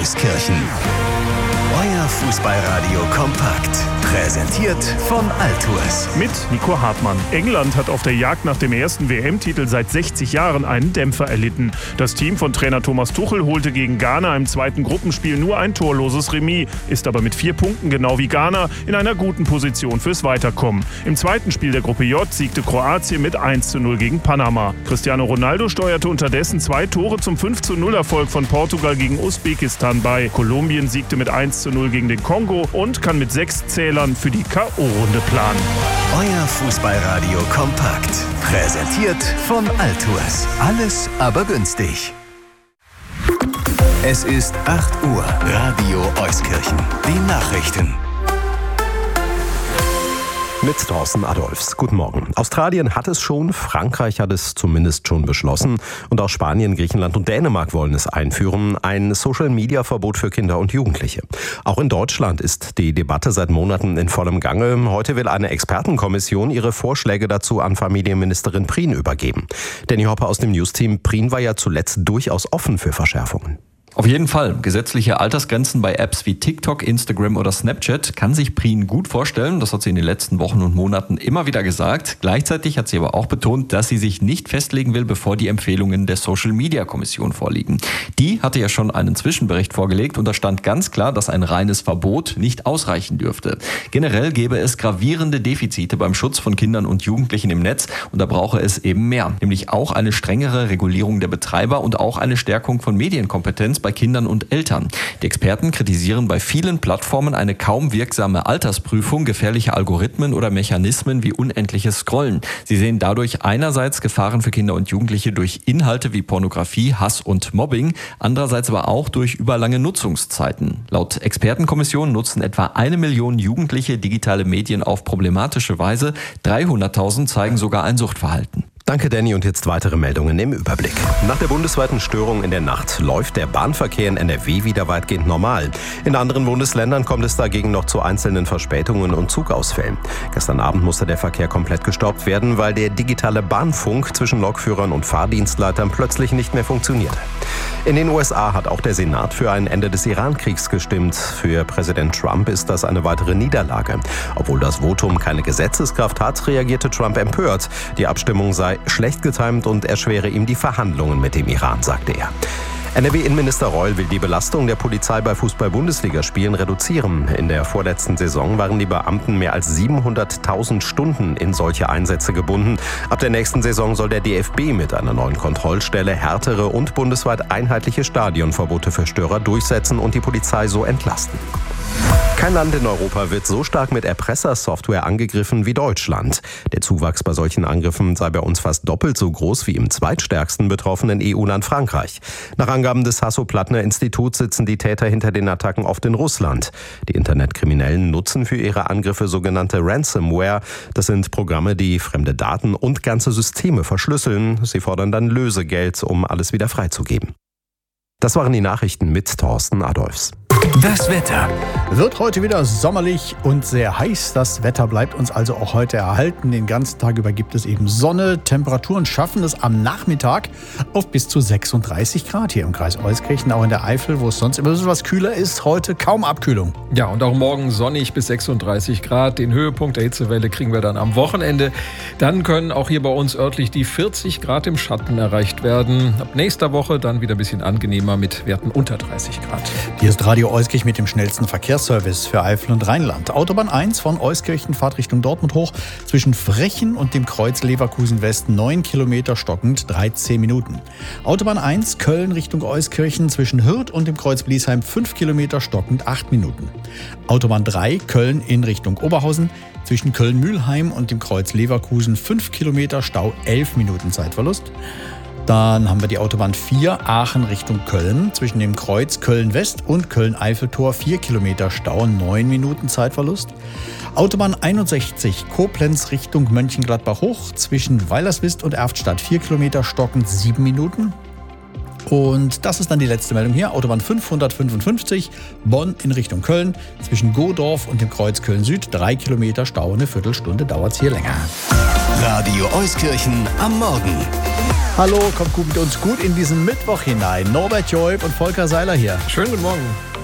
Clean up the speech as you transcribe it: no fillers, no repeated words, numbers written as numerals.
Euskirchen. Euer Fußballradio kompakt. Präsentiert von Altours. Mit Nico Hartmann. England hat auf der Jagd nach dem ersten WM-Titel seit 60 Jahren einen Dämpfer erlitten. Das Team von Trainer Thomas Tuchel holte gegen Ghana im zweiten Gruppenspiel nur ein torloses Remis, ist aber mit 4 Punkten genau wie Ghana in einer guten Position fürs Weiterkommen. Im zweiten Spiel der Gruppe J siegte Kroatien mit 1:0 gegen Panama. Cristiano Ronaldo steuerte unterdessen 2 Tore zum 5:0-Erfolg von Portugal gegen Usbekistan bei. Kolumbien siegte mit 1:0 gegen den Kongo und kann mit 6 Zählern für die K.O.-Runde planen. Euer Fußballradio kompakt. Präsentiert von Altours. Alles aber günstig. Es ist 8 Uhr. Radio Euskirchen. Die Nachrichten. Mit Thorsten Adolfs. Guten Morgen. Australien hat es schon, Frankreich hat es zumindest schon beschlossen und auch Spanien, Griechenland und Dänemark wollen es einführen. Ein Social-Media-Verbot für Kinder und Jugendliche. Auch in Deutschland ist die Debatte seit Monaten in vollem Gange. Heute will eine Expertenkommission ihre Vorschläge dazu an Familienministerin Prien übergeben. Danny Hoppe aus dem News-Team. Prien war ja zuletzt durchaus offen für Verschärfungen. Auf jeden Fall. Gesetzliche Altersgrenzen bei Apps wie TikTok, Instagram oder Snapchat kann sich Prien gut vorstellen. Das hat sie in den letzten Wochen und Monaten immer wieder gesagt. Gleichzeitig hat sie aber auch betont, dass sie sich nicht festlegen will, bevor die Empfehlungen der Social-Media-Kommission vorliegen. Die hatte ja schon einen Zwischenbericht vorgelegt und da stand ganz klar, dass ein reines Verbot nicht ausreichen dürfte. Generell gäbe es gravierende Defizite beim Schutz von Kindern und Jugendlichen im Netz und da brauche es eben mehr. Nämlich auch eine strengere Regulierung der Betreiber und auch eine Stärkung von Medienkompetenz bei Kindern und Eltern. Die Experten kritisieren bei vielen Plattformen eine kaum wirksame Altersprüfung, gefährliche Algorithmen oder Mechanismen wie unendliches Scrollen. Sie sehen dadurch einerseits Gefahren für Kinder und Jugendliche durch Inhalte wie Pornografie, Hass und Mobbing, andererseits aber auch durch überlange Nutzungszeiten. Laut Expertenkommission nutzen etwa 1 Million Jugendliche digitale Medien auf problematische Weise. 300.000 zeigen sogar ein Suchtverhalten. Danke, Danny. Und jetzt weitere Meldungen im Überblick. Nach der bundesweiten Störung in der Nacht läuft der Bahnverkehr in NRW wieder weitgehend normal. In anderen Bundesländern kommt es dagegen noch zu einzelnen Verspätungen und Zugausfällen. Gestern Abend musste der Verkehr komplett gestoppt werden, weil der digitale Bahnfunk zwischen Lokführern und Fahrdienstleitern plötzlich nicht mehr funktionierte. In den USA hat auch der Senat für ein Ende des Iran-Kriegs gestimmt. Für Präsident Trump ist das eine weitere Niederlage. Obwohl das Votum keine Gesetzeskraft hat, reagierte Trump empört. Die Abstimmung sei schlecht getimt und erschwere ihm die Verhandlungen mit dem Iran, sagte er. NRW-Innenminister Reul will die Belastung der Polizei bei Fußball-Bundesligaspielen reduzieren. In der vorletzten Saison waren die Beamten mehr als 700.000 Stunden in solche Einsätze gebunden. Ab der nächsten Saison soll der DFB mit einer neuen Kontrollstelle härtere und bundesweit einheitliche Stadionverbote für Störer durchsetzen und die Polizei so entlasten. Kein Land in Europa wird so stark mit Erpressersoftware angegriffen wie Deutschland. Der Zuwachs bei solchen Angriffen sei bei uns fast doppelt so groß wie im zweitstärksten betroffenen EU-Land Frankreich. Nach Angaben des Hasso-Plattner-Instituts sitzen die Täter hinter den Attacken oft in Russland. Die Internetkriminellen nutzen für ihre Angriffe sogenannte Ransomware. Das sind Programme, die fremde Daten und ganze Systeme verschlüsseln. Sie fordern dann Lösegeld, um alles wieder freizugeben. Das waren die Nachrichten mit Thorsten Adolfs. Das Wetter. Wird heute wieder sommerlich und sehr heiß. Das Wetter bleibt uns also auch heute erhalten. Den ganzen Tag über gibt es eben Sonne. Temperaturen schaffen es am Nachmittag auf bis zu 36 Grad hier im Kreis Euskirchen. Auch in der Eifel, wo es sonst immer so was kühler ist, heute kaum Abkühlung. Ja, und auch morgen sonnig bis 36 Grad. Den Höhepunkt der Hitzewelle kriegen wir dann am Wochenende. Dann können auch hier bei uns örtlich die 40 Grad im Schatten erreicht werden. Ab nächster Woche dann wieder ein bisschen angenehmer mit Werten unter 30 Grad. Hier ist Radio Euskirchen mit dem schnellsten Verkehrsservice für Eifel und Rheinland. Autobahn 1 von Euskirchen, Fahrt Richtung Dortmund hoch. Zwischen Frechen und dem Kreuz Leverkusen West 9 Kilometer stockend, 13 Minuten. Autobahn 1 Köln Richtung Euskirchen zwischen Hürth und dem Kreuz Bliesheim 5 Kilometer stockend, 8 Minuten. Autobahn 3 Köln in Richtung Oberhausen zwischen Köln-Mülheim und dem Kreuz Leverkusen 5 Kilometer Stau, 11 Minuten Zeitverlust. Dann haben wir die Autobahn 4 Aachen Richtung Köln zwischen dem Kreuz Köln-West und Köln-Eiffeltor 4 Kilometer Stau, 9 Minuten Zeitverlust. Autobahn 61 Koblenz Richtung Mönchengladbach hoch zwischen Weilerswist und Erftstadt 4 Kilometer stockend, 7 Minuten. Und das ist dann die letzte Meldung hier. Autobahn 555 Bonn in Richtung Köln zwischen Godorf und dem Kreuz Köln Süd 3 Kilometer Stau, eine Viertelstunde dauert es hier länger. Radio Euskirchen am Morgen. Hallo, kommt gut mit uns gut in diesen Mittwoch hinein. Norbert Joib und Volker Seiler hier. Schönen guten Morgen.